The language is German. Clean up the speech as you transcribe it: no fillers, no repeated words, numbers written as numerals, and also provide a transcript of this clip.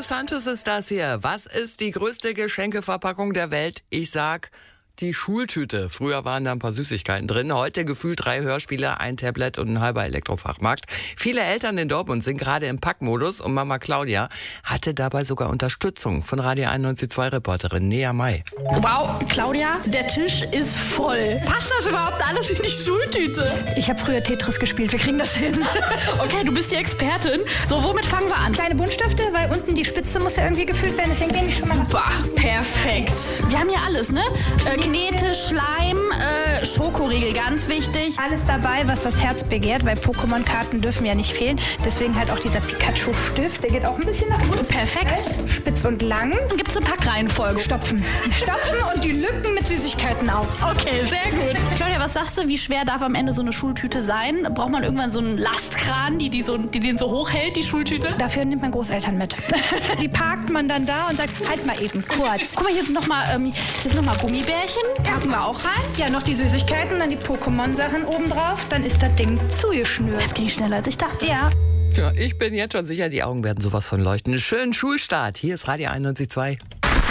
Marco Santos ist das hier. Was ist die größte Geschenkeverpackung der Welt? Ich sag die Schultüte. Früher waren da ein paar Süßigkeiten drin. Heute gefühlt 3 Hörspiele, ein Tablet und ein halber Elektrofachmarkt. Viele Eltern in Dortmund sind gerade im Packmodus und Mama Claudia hatte dabei sogar Unterstützung von Radio 91.2 Reporterin Nea May. Wow, Claudia, der Tisch ist voll. Passt das überhaupt alles in die Schultüte? Ich habe früher Tetris gespielt, wir kriegen das hin. Okay, du bist die Expertin. So, womit fangen wir an? Kleine Buntstifte, weil unten die Spitze muss ja irgendwie gefüllt werden, deswegen gehen die schon mal. Super, perfekt. Wir haben hier alles, ne? Knete, Schleim, Schokoriegel, ganz wichtig. Alles dabei, was das Herz begehrt, weil Pokémon-Karten dürfen ja nicht fehlen. Deswegen halt auch dieser Pikachu-Stift, der geht auch ein bisschen nach unten. Perfekt. Spitz und lang. Gibt es eine Packreihenfolge? Stopfen und die Lücken mit Süßigkeiten auf. Okay, sehr gut. Claudia, was sagst du, wie schwer darf am Ende so eine Schultüte sein? Braucht man irgendwann so einen Lastkran, die den so hochhält, die Schultüte? Dafür nimmt man Großeltern mit. Die parkt man dann da und sagt, halt mal eben, kurz. Guck mal, hier sind noch mal Gummibärchen. Packen wir auch rein. Ja, noch die Süßigkeiten, dann die Pokémon-Sachen oben drauf. Dann ist das Ding zugeschnürt. Das ging schneller, als ich dachte. Ja. Ja, ich bin jetzt schon sicher, die Augen werden sowas von leuchten. Schönen Schulstart. Hier ist Radio 91.2.